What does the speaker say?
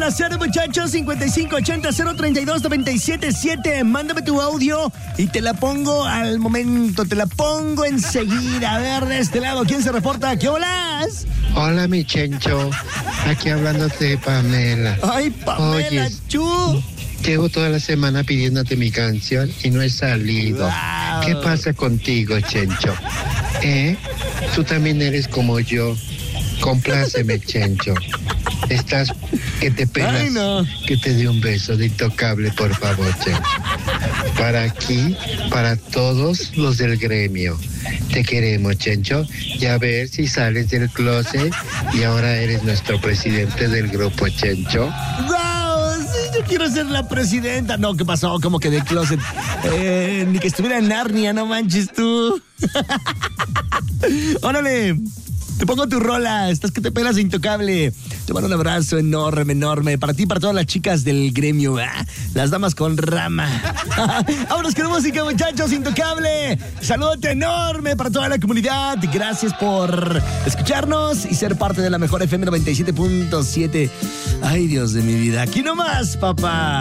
van a hacer, muchachos? 5580-032-977. Mándame tu audio y te la pongo al momento. Te la pongo enseguida. A ver, de este lado, ¿quién se reporta? ¿Qué holas? Hola, mi Chencho. Aquí hablándote de Pamela. Ay, Pamela, Oye, chu. llevo toda la semana pidiéndote mi canción y no he salido. Wow. ¿Qué pasa contigo, Chencho? Tú también eres como yo. Compláceme, Chencho. Estás que te pelas. Ay, no. Que te dé un beso de intocable, por favor, Chencho. Para aquí, para todos los del gremio. Te queremos, Chencho. Y a ver si sales del closet y ahora eres nuestro presidente del grupo, Chencho. ¡Wow! Sí, yo quiero ser la presidenta. No, ¿qué pasó? ¿Cómo que de closet? Ni que estuviera en Narnia, no manches tú. ¡Órale! Te pongo tu rola, estás que te pelas de intocable. Te mando un abrazo enorme, enorme. Para ti y para todas las chicas del gremio, las damas con rama. Vámonos con música, muchachos, intocable. Saludote enorme para toda la comunidad. Gracias por escucharnos y ser parte de la mejor FM 97.7. Ay, Dios de mi vida. Aquí nomás, papá.